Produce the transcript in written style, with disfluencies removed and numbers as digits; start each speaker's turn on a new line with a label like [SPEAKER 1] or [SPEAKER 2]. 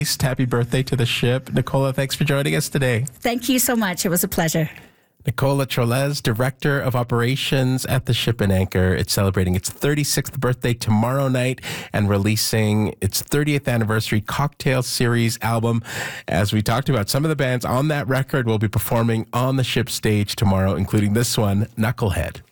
[SPEAKER 1] Happy birthday to the ship. Nicola, thanks for joining us today.
[SPEAKER 2] Thank you so much. It was a pleasure.
[SPEAKER 1] Nicola Troles, Director of Operations at the Ship and Anchor. It's celebrating its 36th birthday tomorrow night and releasing its 30th anniversary Cocktail Series album. As we talked about, some of the bands on that record will be performing on the Ship stage tomorrow, including this one, Knucklehead.